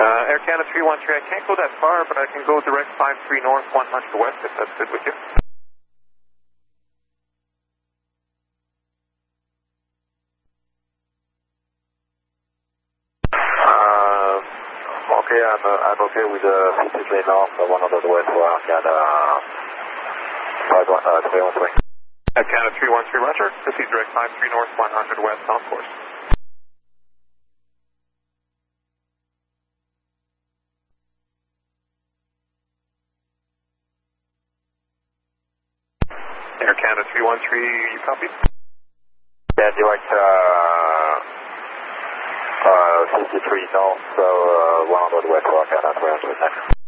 Air Canada 313, I can't go that far, but I can go direct 53 north, 100 west, if that's good with you. Okay, I'm okay with 53 north, 100 west for Air Canada 313. Air Canada 313, roger. Proceed direct 53 north, 100 west, on course. Air Canada 313, you copy? Yeah, direct 53 north, 100 west for Air Canada 313.